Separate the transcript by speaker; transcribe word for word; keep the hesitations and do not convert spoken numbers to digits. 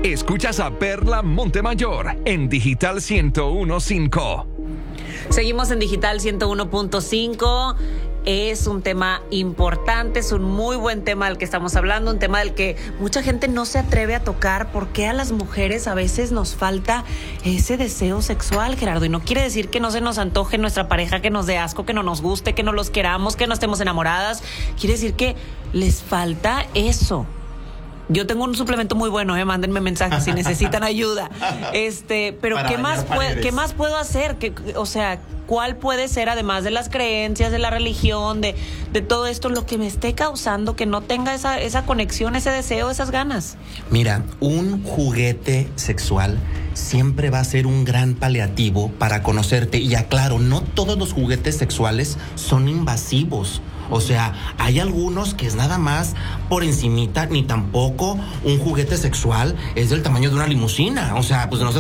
Speaker 1: Escuchas a Perla Montemayor en Digital ciento uno punto cinco.
Speaker 2: Seguimos en Digital ciento uno punto cinco. Es un tema importante, es un muy buen tema del que estamos hablando, un tema del que mucha gente no se atreve a tocar. Porque a las mujeres a veces nos falta ese deseo sexual, Gerardo? Y no quiere decir que no se nos antoje nuestra pareja, que nos dé asco, que no nos guste, que no los queramos, que no estemos enamoradas. Quiere decir que les falta eso. Yo tengo un suplemento muy bueno, eh, mándenme mensajes si necesitan ayuda. Este, pero ¿qué más, puede, ¿qué más puedo hacer? ¿Qué, o sea, ¿cuál puede ser, además de las creencias, de la religión, de, de todo esto, lo que me esté causando que no tenga esa, esa conexión, ese deseo, esas ganas?
Speaker 3: Mira, un juguete sexual siempre va a ser un gran paliativo para conocerte. Y aclaro, no todos los juguetes sexuales son invasivos. O sea, hay algunos que es nada más por encimita, ni tampoco un juguete sexual es del tamaño de una limusina. O sea, pues no se